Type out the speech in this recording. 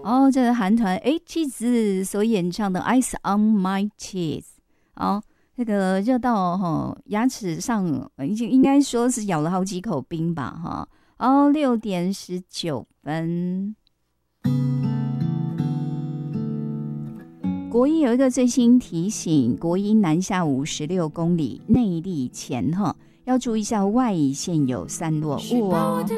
哦，这是韩团 H 所演唱的 Ice on My Cheese。哦，这个热到牙齿上，应该说是咬了好几口冰吧哈。哦，6:19。国一有一个最新提醒，国一南下56公里内力前要注意一下外线有散落物哦。